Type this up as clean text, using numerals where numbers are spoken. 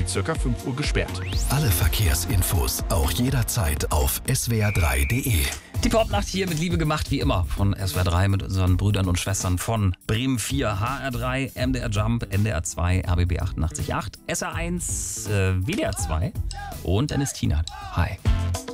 circa 5 Uhr gesperrt. Alle Verkehrsinfos auch jederzeit auf swr3.de. Die Popnacht hier mit Liebe gemacht, wie immer, von SWR 3 mit unseren Brüdern und Schwestern von Bremen 4, HR 3, MDR Jump, NDR 2, RBB 88.8, SR1, WDR 2 und Dennis Tienert. Hi.